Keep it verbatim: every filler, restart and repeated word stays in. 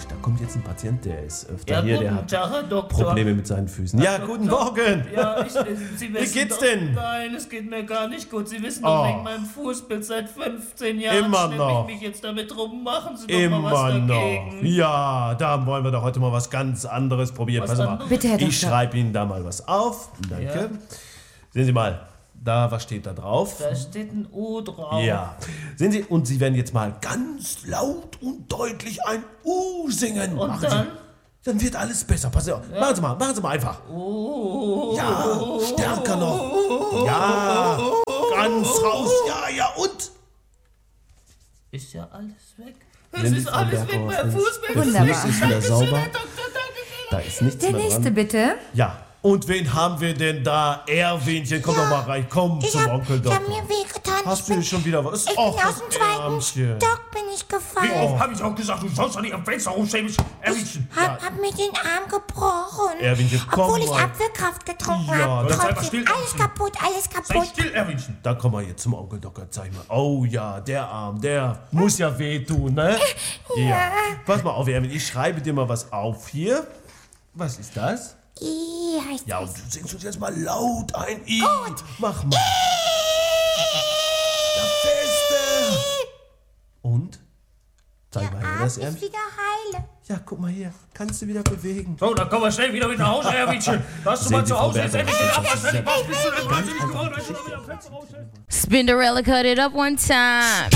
da kommt jetzt ein Patient, der ist öfter Ja, hier, der guten hat Tag, Herr Doktor. Probleme mit seinen Füßen. Ja, Herr guten Doktor. Morgen. Ja, ich, Sie wissen Wie geht's doch, denn? Nein, es geht mir gar nicht gut. Sie wissen Oh. doch wegen meinem Fußbild seit fünfzehn Jahren Immer schleppe noch. ich mich jetzt damit rum. Machen Sie doch Immer mal was noch. dagegen. Ja, da wollen wir doch heute mal was ganz anderes probieren. Was Pass mal. anderes? Bitte, Herr Ich Doktor. schreibe Ihnen da mal was auf. Danke. Ja. Sehen Sie mal, da, was steht da drauf? Da steht ein U drauf. Ja. Sehen Sie, und Sie werden jetzt mal ganz laut und deutlich ein U singen. Und Machen dann? Sie. Dann wird alles besser. Passen Sie auf. Machen Sie mal, machen Sie mal einfach. Oh. Ja, stärker noch. Ja, ganz raus. Ja, ja, und? Ist ja alles weg. Es Lindy ist von alles Berghoff, weg, mein Lindy. Fußbild. Der Wunderbar. Fuß ist wieder Dankeschön, sauber. Herr Doktor, danke. Da ist nichts Der mehr nächste dran. bitte. Ja, und wen haben wir denn da? Erwinchen, komm doch mal rein. Komm Ich zum hab, Onkel ich hab Doktor. mir wehgetan. Hast Ich du bin, schon wieder was? ich bin Och, aus dem zweiten Ärmchen. Stock bin ich gefallen. Oh. Hab ich auch gesagt, du sollst doch nicht am Fenster rumstehen. Erwinchen. Hab, hab mir den Arm gebrochen. Erwinchen, komm Obwohl ich mal. Apfelkraft getrunken Ja, hab. dann sei mal Trotzdem, still, alles Erwinchen. kaputt, alles Sei kaputt. still, Erwinchen. Da komm mal jetzt zum Onkel Doktor, zeig mal. Oh ja, der Arm, der muss ja wehtun, ne? Ja. Pass mal auf, Erwin, ich schreibe dir mal was auf hier. Was ist das? I heißt Ja, und du singst uns jetzt mal laut ein I. Mach mal. Ja, feste. Und? Zeig mal her, Arm das ist Ärmchen. wieder heile. Ja, guck mal hier. Kannst du wieder bewegen. So, dann kommen wir schnell wieder mit nach Hause, Erwinchen. Warst du Sehen mal Sie, zu Frau Hause? Jetzt Berger, endlich den das Abwasch ist fertig ja machen. Bist du denn ganz wahnsinnig einfache geworden? Dass du Geschichte. wieder am Fenster rausstellst? Spinderella cut it up one time.